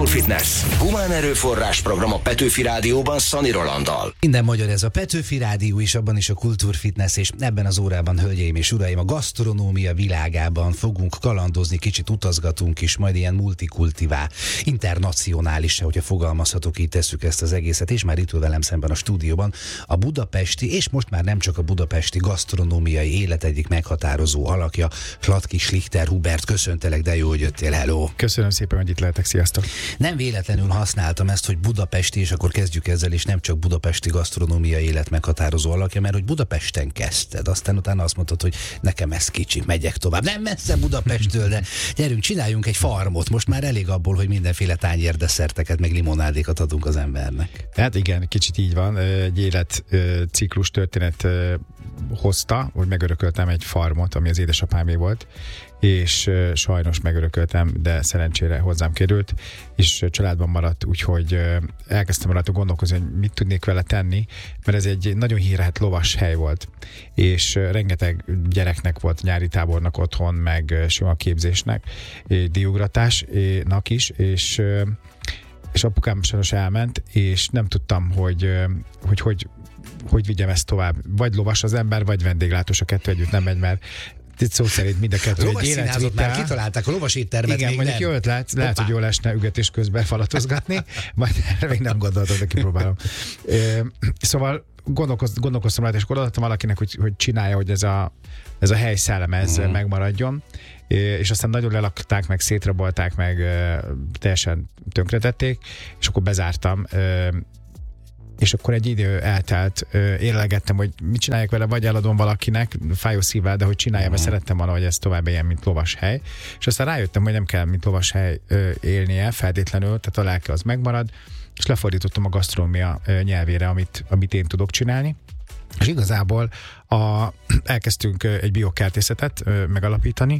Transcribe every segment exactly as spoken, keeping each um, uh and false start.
Kultúrfitness. Humán erőforrás program a Petőfi Rádióban Szani Rolanddal. Minden magyar ez a Petőfi Rádió is, abban is a Kultúrfitness, és ebben az órában, hölgyeim és uraim, a gasztronómia világában fogunk kalandozni, kicsit utazgatunk is, majd ilyen multikultivá, internacionális, hogyha fogalmazhatok, így tesszük ezt az egészet, és már itt ül velem szemben a stúdióban a budapesti, és most már nem csak a budapesti gasztronómiai élet egyik meghatározó alakja, Slatki Schlichter Hubert. Köszöntelek, de jó, hogy jöttél, hello! Köszönöm szépen, hogy itt lehetek, sziasztok! Nem véletlenül használtam ezt, hogy budapesti, és akkor kezdjük ezzel, és nem csak budapesti gasztronómiai élet meghatározó alakja, mert hogy Budapesten kezdted, aztán utána azt mondtad, hogy nekem ez kicsi, megyek tovább. Nem messze Budapesttől, de gyerünk, csináljunk egy farmot, most már elég abból, hogy mindenféle tányérdeszerteket, meg limonádékat adunk az embernek. Hát igen, kicsit így van, egy életciklus történet hozta, hogy megörököltem egy farmot, ami az édesapámé volt, és sajnos megörököltem, de szerencsére hozzám került, és családban maradt, úgyhogy elkezdtem rajta gondolkozni, hogy mit tudnék vele tenni, mert ez egy nagyon hírhedt lovas hely volt, és rengeteg gyereknek volt nyári tábornak otthon, meg sima képzésnek, diugratásnak is, és és apukám sajnos elment, és nem tudtam, hogy hogy, hogy hogy vigyem ezt tovább. Vagy lovas az ember, vagy vendéglátós, a kettő együtt nem megy, mert itt szó szerint mind a kettő egy életvitel. Már kitalálták a lovas éttermet. Igen, még mondjuk jó ötlet, lehet, hogy jól esne ügetés közben falatozgatni, majd erre még nem gondoltam, de kipróbálom. Szóval gondolkoz, gondolkoztam rá, és akkor adottam valakinek, hogy, hogy csinálja, hogy ez a, ez a hely szelleme, ez mm. megmaradjon. És aztán nagyon lelakták, meg szétrabolták, meg teljesen tönkretették, és akkor bezártam. És akkor egy idő eltelt, érlegettem, hogy mit csináljak vele, vagy eladom valakinek, fájó szívvel, de hogy csináljam, mert szerettem volna, hogy ez tovább éljen, mint lovashely. És aztán rájöttem, hogy nem kell, mint lovashely élnie feltétlenül, tehát a lelke az megmarad, és lefordítottam a gasztronómia nyelvére, amit, amit én tudok csinálni. És igazából a, elkezdtünk egy biokertészetet megalapítani,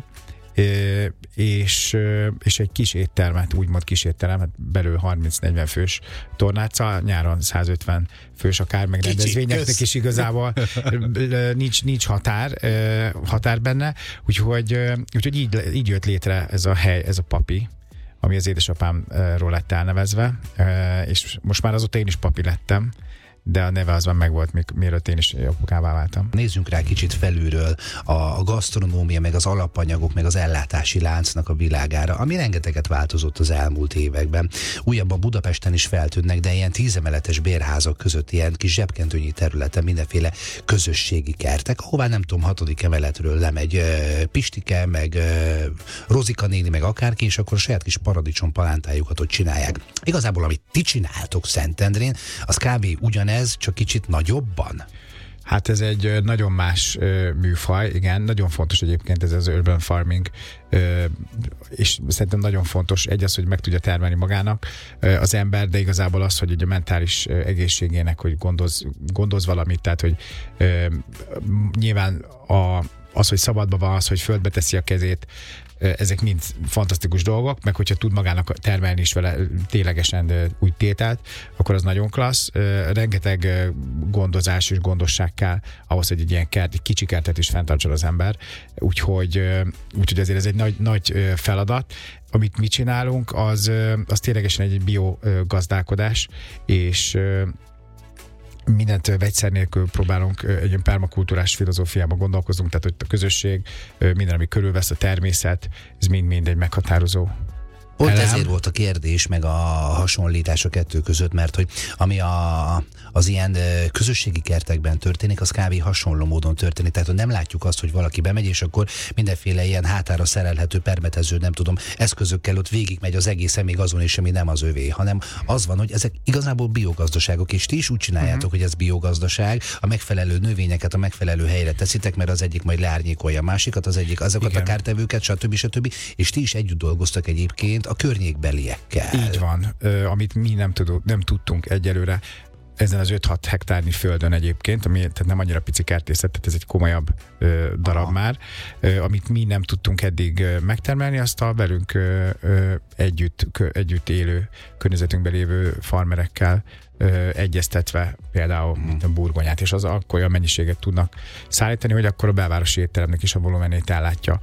és, és egy kis éttermet, úgymond kis éttermet, belül harminc-negyven fős tornáccal, nyáron száz ötven fős akár, meg rendezvényeknek is igazából nincs, nincs határ, határ benne, úgyhogy, úgyhogy így, így jött létre ez a hely, ez a papi, ami az édesapámról lett elnevezve, és most már azóta én is papi lettem, de a neve az már megvolt, mielőtt én is apukává váltam. Nézzünk rá kicsit felülről a gasztronómia, meg az alapanyagok, meg az ellátási láncnak a világára, ami rengeteget változott az elmúlt években. Újabban Budapesten is feltűnnek, de ilyen tízemeletes bérházak között, ilyen kis zsebkendőnyi területen mindenféle közösségi kertek, ahová nem tudom, hatodik emeletről lemegy uh, Pistike, meg uh, Rozika néni, meg akárki, és akkor a saját kis paradicsom palántájukat ott csinálják. Igazából, amit ti csináltok Szentendrén, az kb. Ugyanez, ez csak kicsit nagyobban? Hát ez egy nagyon más ö, műfaj, igen, nagyon fontos egyébként ez az urban farming, ö, és szerintem nagyon fontos egy az, hogy meg tudja termelni magának ö, az ember, de igazából az, hogy ugye a mentális ö, egészségének, hogy gondoz, gondoz valamit, tehát hogy ö, nyilván a, az, hogy szabadban van, az, hogy földbe teszi a kezét, ezek mind fantasztikus dolgok, meg hogyha tud magának termelni is vele ténylegesen úgy tételt, akkor az nagyon klassz. Rengeteg gondozás és gondosság kell ahhoz, hogy egy ilyen kert, egy kicsi kertet is fenntartson az ember. Úgyhogy, úgyhogy ezért ez egy nagy, nagy feladat. Amit mi csinálunk, az, az ténylegesen egy biogazdálkodás, és mindent vegyszer nélkül próbálunk egy ilyen permakultúrás filozófiában gondolkozunk, tehát hogy a közösség, minden, ami körülvesz, a természet, ez mind-mind egy meghatározó Pont elem. Ezért volt a kérdés, meg a hasonlítás a kettő között, mert hogy ami a, az ilyen közösségi kertekben történik, az kb. Hasonló módon történik. Tehát hogy nem látjuk azt, hogy valaki bemegy, és akkor mindenféle ilyen hátára szerelhető, permetező, nem tudom, eszközökkel ott végigmegy az egészen, még azon is, ami nem az övé, hanem az van, hogy ezek igazából biogazdaságok, és ti is úgy csináljátok, uh-huh. hogy ez biogazdaság, a megfelelő növényeket a megfelelő helyre teszitek, mert az egyik majd leárnyékolja a másikat, az egyik azokat Igen. a kártevőket, stb. stb. És ti is együtt dolgoztak egyébként a környékbeliekkel. Így van, uh, amit mi nem, tudunk, nem tudtunk egyelőre ezen az öt-hat hektárnyi földön egyébként, ami tehát nem annyira pici kertészet, tehát ez egy komolyabb ö, darab Aha. már, ö, amit mi nem tudtunk eddig ö, megtermelni, azt a velünk ö, ö, együtt, kö, együtt élő, környezetünkben lévő farmerekkel ö, egyeztetve például hmm. mint a burgonyát, és az akkor olyan mennyiséget tudnak szállítani, hogy akkor a belvárosi étteremnek is a volumenét ellátja.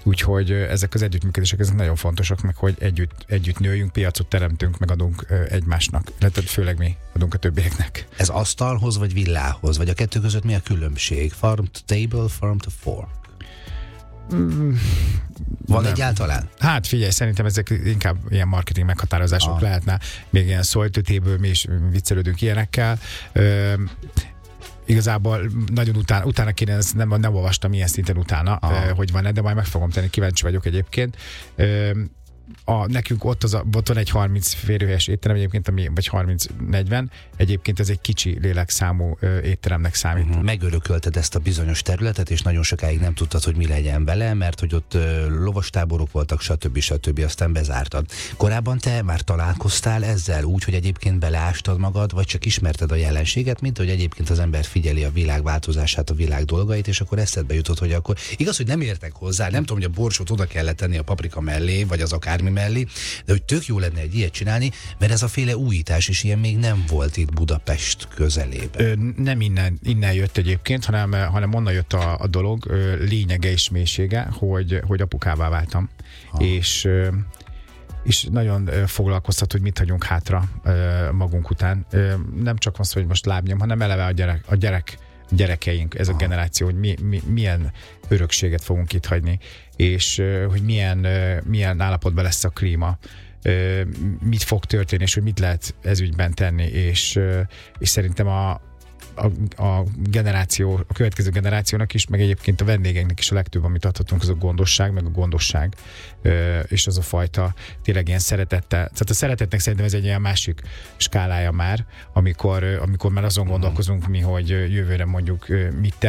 Úgyhogy ezek az együttműködések ezek nagyon fontosak, meg hogy együtt, együtt nőjünk, piacot teremtünk, meg adunk egymásnak, illetve főleg mi adunk a többieknek. Ez asztalhoz vagy villához, vagy a kettő között mi a különbség? Farm to table, farm to fork? Mm, Van nem. egyáltalán? Hát figyelj, szerintem ezek inkább ilyen marketing meghatározások ah. lehetne. Még ilyen szoltőtéből mi is viccelődünk ilyenekkel. Ö, Igazából nagyon utána, utána kéne, ezt nem, nem olvastam ilyen szinten utána, ah. hogy van-e, de majd meg fogom tenni, kíváncsi vagyok egyébként. Ö, A, nekünk ott, az a, ott van egy harminc férőhelyes étterem egyébként, ami, vagy harminc negyven, egyébként ez egy kicsi lélekszámú ö, étteremnek számít. Uh-huh. Megörökölted ezt a bizonyos területet, és nagyon sokáig nem tudtad, hogy mi legyen vele, mert hogy ott ö, lovastáborok voltak, stb. stb. Aztán bezártad. Korábban te már találkoztál ezzel úgy, hogy egyébként beleástad magad, vagy csak ismerted a jelenséget, mint hogy egyébként az ember figyeli a világ változását, a világ dolgait, és akkor eszedbe jutott, hogy akkor igaz, hogy nem értek hozzá, nem tudom, hogy a borsot oda kellett tenni a paprika mellé, vagy az akár mellé, de hogy tök jó lenne egy ilyet csinálni, mert ez a féle újítás is ilyen még nem volt itt Budapest közelében. Ö, nem innen, innen jött egyébként, hanem, hanem onnan jött a, a dolog ö, lényege és mélysége, hogy, hogy apukává váltam. Ha. És ö, és nagyon ö, foglalkoztat, hogy mit hagyunk hátra ö, magunk után. Ö, nem csak az, hogy most lábnyom, hanem eleve a gyerek, a gyerek gyerekeink, ez a generáció, hogy mi, mi, milyen örökséget fogunk itt hagyni, és uh, hogy milyen, uh, milyen állapotban lesz a klíma, uh, mit fog történni, és hogy mit lehet ez ügyben tenni, és, uh, és szerintem a A, a generáció, a következő generációnak is, meg egyébként a vendégeinknek is a legtöbb, amit adhatunk, az a gondosság, meg a gondosság, és az a fajta tényleg ilyen szeretettel. Tehát a szeretetnek szerintem ez egy ilyen másik skálája már, amikor, amikor már azon gondolkozunk mi, hogy jövőre mondjuk mit